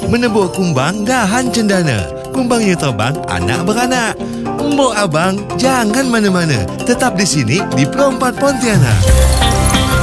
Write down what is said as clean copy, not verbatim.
menebuk kumbang dahan cendana. Kumbangnya terbang anak beranak. Mbok abang, jangan mana-mana. Tetap di sini di Pro 4 Pontianak.